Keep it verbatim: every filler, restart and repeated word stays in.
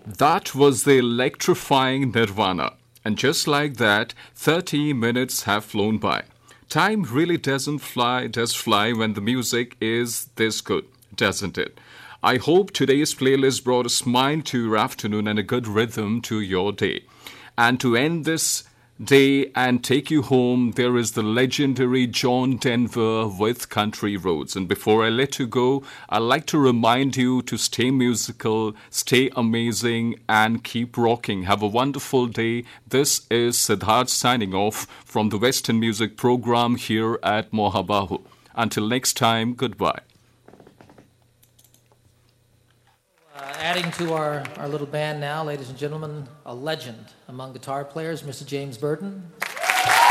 That was the electrifying Nirvana. And just like that, thirty minutes have flown by. Time really doesn't fly, does fly when the music is this good, doesn't it? I hope today's playlist brought a smile to your afternoon and a good rhythm to your day. And to end this day and take you home, there is the legendary John Denver with Country Roads. And before I let you go, I'd like to remind you to stay musical, stay amazing, and keep rocking. Have a wonderful day. This is Siddharth signing off from the Western Music Program here at Mohabahu. Until next time, goodbye. Uh, adding to our, our little band now, ladies and gentlemen, a legend among guitar players, Mister James Burton.